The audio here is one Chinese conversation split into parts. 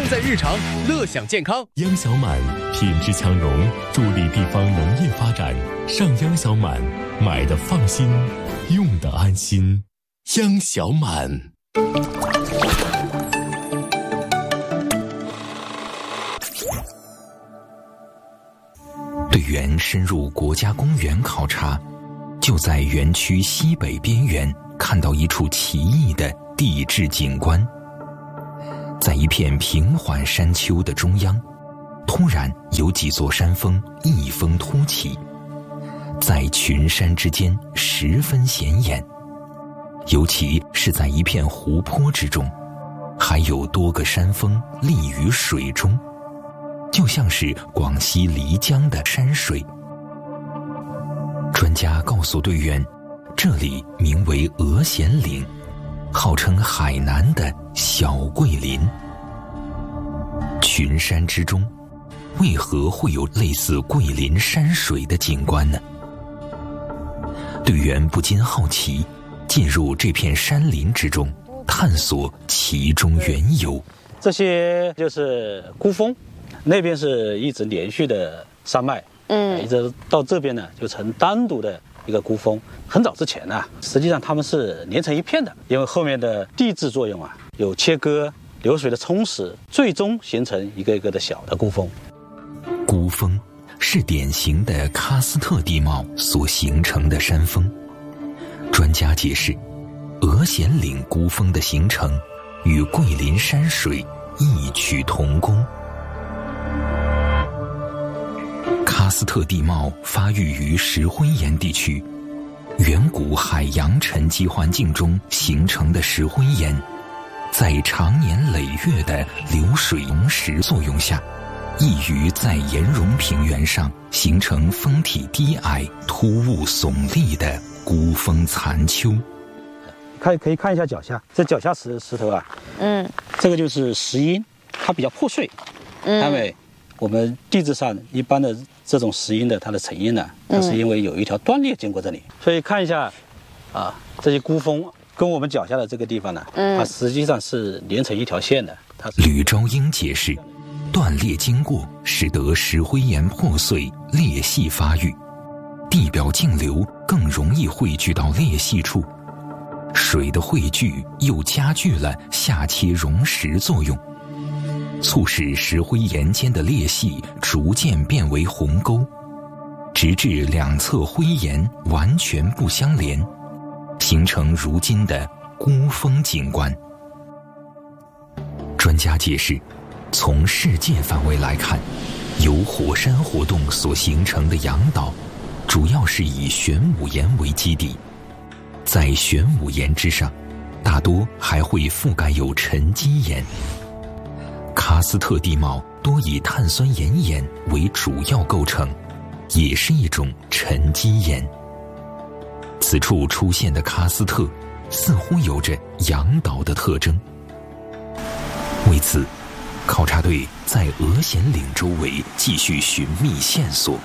在日常，乐享健康。 央小满品质强融，助力地方农业发展。上央小满，买的放心，用的安心。央小满。 队员深入国家公园考察，就在园区西北边缘看到一处奇异的地质景观。在一片平缓山丘的中央，突然有几座山峰异峰突起，在群山之间十分显眼。尤其是在一片湖泊之中，还有多个山峰立于水中，就像是广西漓江的山水。专家告诉队员，这里名为鹅贤岭，号称海南的小桂林。群山之中，为何会有类似桂林山水的景观呢？队员不禁好奇，进入这片山林之中，探索其中缘由。 这些就是孤峰，那边是一直连续的山脉，一直到这边呢就成单独的一个孤峰。很早之前呢，实际上它们是连成一片的，因为后面的地质作用啊，有切割、流水的冲蚀，最终形成一个一个的小的孤峰。 孤峰是典型的喀斯特地貌所形成的山峰。专家解释，鹅贤岭孤峰的形成与桂林山水异曲同工。喀斯特地貌发育于石灰岩地区，远古海洋沉积环境中形成的石灰岩，在长年累月的流水溶蚀作用下，易于在岩溶平原上形成峰体低矮、突兀耸立的孤峰残丘。 可以看一下脚下，这脚下石头啊，这个就是石英，它比较破碎，因为我们地质上一般的这种石英的它的成因呢，它是因为有一条断裂经过这里，所以看一下啊，这些孤峰跟我们脚下的这个地方呢，它实际上是连成一条线的。 吕昭英解释，断裂经过使得石灰岩破碎、裂隙发育，地表径流更容易汇聚到裂隙处，水的汇聚又加剧了下切溶蚀作用，促使石灰岩间的裂隙逐渐变为鸿沟，直至两侧灰岩完全不相连，形成如今的孤峰景观。专家解释，从世界范围来看，由火山活动所形成的阳岛，主要是以玄武岩为基底，在玄武岩之上，大多还会覆盖有沉积岩。喀斯特地貌多以碳酸盐岩为主要构成，也是一种沉积岩。此处出现的喀斯特似乎有着阳岛的特征。为此，考察队在鹅贤岭周围继续寻觅线索。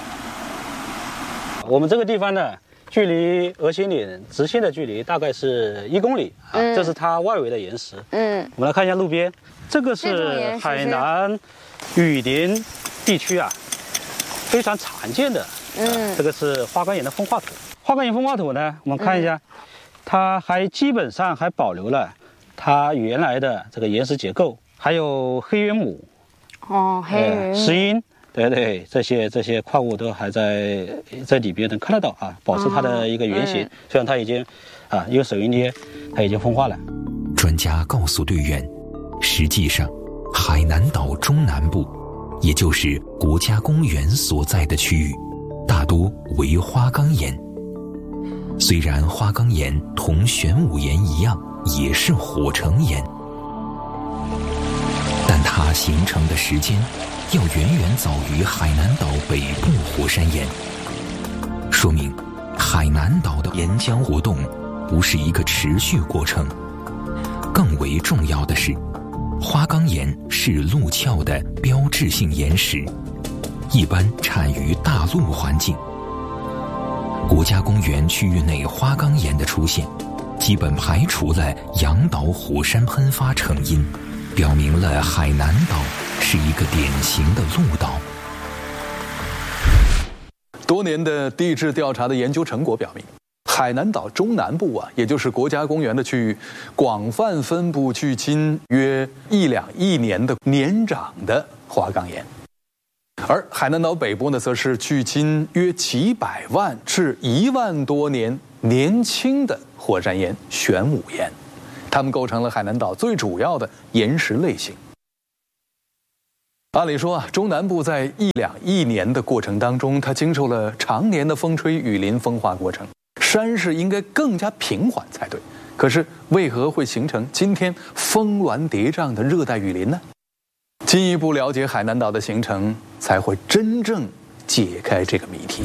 我们这个地方呢，距离鹅贤岭直线的距离大概是1公里啊，这是它外围的岩石。我们来看一下路边，这个是海南雨林地区啊非常常见的，这个是花岗岩的风化土。花岗岩风化土呢，我们看一下，它还基本上还保留了它原来的这个岩石结构，还有黑原母，石英，对，这些矿物都还在里边能看得到啊，保持它的一个原型。虽然它已经因为手一捏，它已经风化了。 专家告诉队员，实际上海南岛中南部，也就是国家公园所在的区域，大多为花岗岩。虽然花岗岩同玄武岩一样也是火成岩，但它形成的时间要远远早于海南岛北部火山岩，说明海南岛的岩浆活动不是一个持续过程。更为重要的是，花岗岩是陆壳的标志性岩石，一般产于大陆环境。国家公园区域内花岗岩的出现，基本排除了阳岛火山喷发成因。 表明了海南岛是一个典型的陆岛。 多年的地质调查的研究成果表明，海南岛中南部也就是国家公园的区域，广泛分布距今约1-2亿年的年长的花岗岩，而海南岛北部呢，则是距今约几百万至1万多年年轻的火山岩玄武岩，它们构成了海南岛最主要的岩石类型。按理说中南部在1-2亿年的过程当中，它经受了常年的风吹雨淋风化过程，山势应该更加平缓才对。可是为何会形成今天峰峦叠嶂的热带雨林呢？进一步了解海南岛的形成，才会真正解开这个谜题。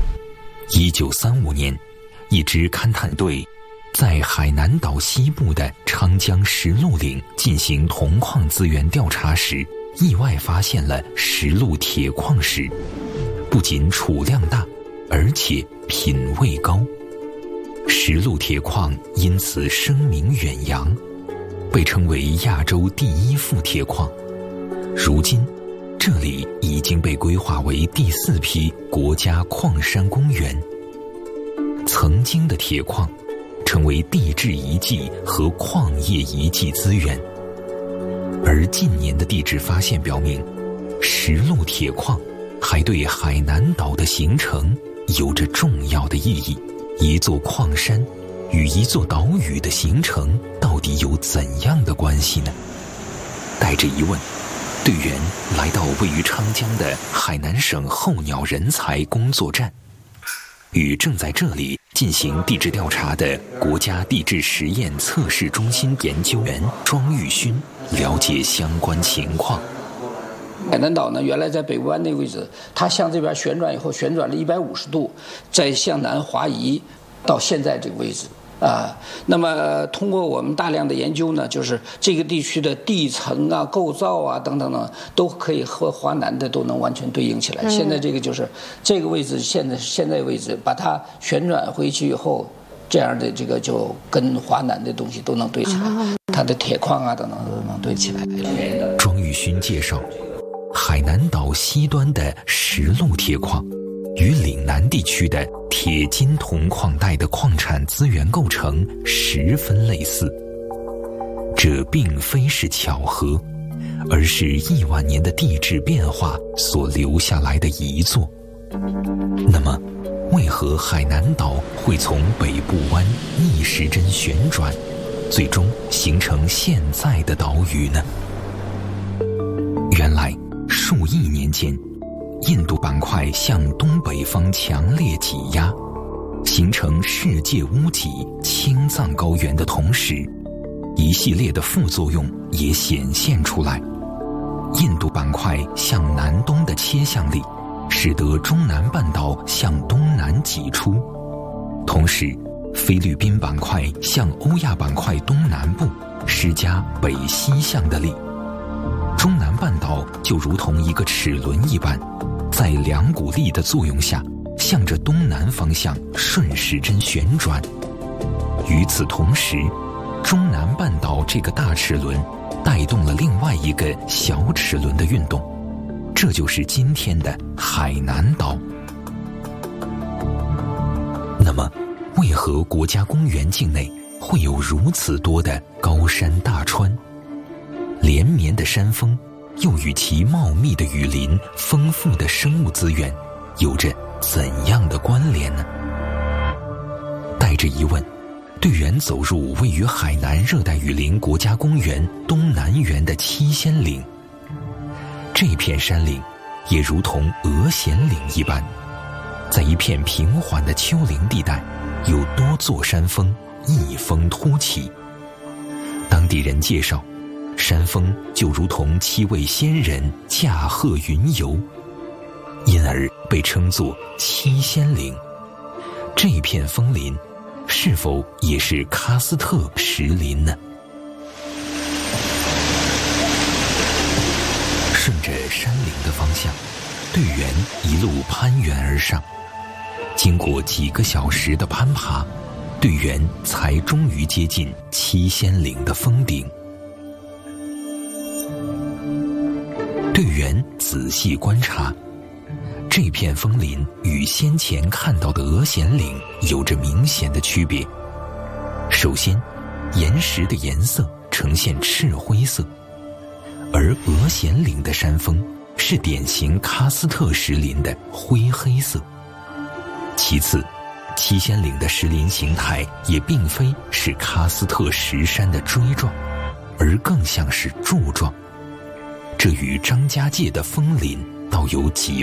1935年，一支勘探队在海南岛西部的长江石鹿岭进行铜矿资源调查时，意外发现了石鹿铁矿石，不仅储量大，而且品位高。石鹿铁矿因此声名远扬，被称为亚洲第1副铁矿。如今，这里已经被规划为第4批国家矿山公园。曾经的铁矿成为地质遗迹和矿业遗迹资源。而近年的地质发现表明，石鹿铁矿还对海南岛的形成有着重要的意义。一座矿山与一座岛屿的形成到底有怎样的关系呢？带着疑问，队员来到位于昌江的海南省候鸟人才工作站，与正在这里进行地质调查的国家地质实验测试中心研究员庄玉勋了解相关情况。 海南岛呢，原来在北部湾那个位置，它向这边旋转以后，旋转了150度，再向南滑移到现在这个位置啊。那么通过我们大量的研究呢，就是这个地区的地层啊、构造啊等等呢，都可以和华南的都能完全对应起来。现在这个就是这个位置，现在位置把它旋转回去以后，这样的这个就跟华南的东西都能对起来，它的铁矿啊等等都能对起来。 庄玉勋介绍，海南岛西端的石鹿铁矿与岭南地区的铁金铜矿带的矿产资源构成十分类似。这并非是巧合，而是亿万年的地质变化所留下来的遗作。那么，为何海南岛会从北部湾逆时针旋转，最终形成现在的岛屿呢？原来，数亿年间，印度板块向东北方强烈挤压，形成世界屋脊青藏高原的同时，一系列的副作用也显现出来。印度板块向南东的切向力，使得中南半岛向东南挤出，同时菲律宾板块向欧亚板块东南部施加北西向的力。中南半岛就如同一个齿轮一般，在两股力的作用下，向着东南方向顺时针旋转。与此同时，中南半岛这个大齿轮带动了另外一个小齿轮的运动，这就是今天的海南岛。那么，为何国家公园境内会有如此多的高山大川？连绵的山峰又与其茂密的雨林、丰富的生物资源有着怎样的关联呢？带着疑问，队员走入位于海南热带雨林国家公园东南缘的七仙岭。这片山岭也如同鹅弦岭一般，在一片平缓的丘陵地带，有多座山峰异峰突起。当地人介绍，山峰就如同7位仙人驾鹤云游，因而被称作七仙岭。这片峰林是否也是喀斯特石林呢？顺着山岭的方向，队员一路攀援而上。经过几个小时的攀爬，队员才终于接近七仙岭的峰顶。 队员仔细观察，这片枫林与先前看到的鹅弦岭有着明显的区别。首先，岩石的颜色呈现赤灰色，而鹅弦岭的山峰是典型喀斯特石林的灰黑色。其次，七仙岭的石林形态也并非是喀斯特石山的锥状，而更像是柱状，这与张家界的枫林倒有几